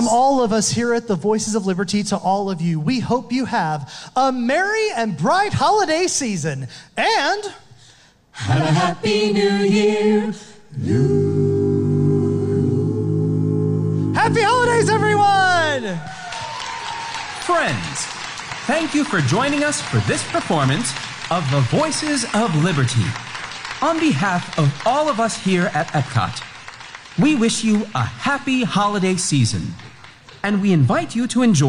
From all of us here at the Voices of Liberty to all of you, we hope you have a merry and bright holiday season and have a happy new year. Happy holidays, everyone! Friends, thank you for joining us for this performance of the Voices of Liberty. On behalf of all of us here at Epcot, we wish you a happy holiday season, and we invite you to enjoy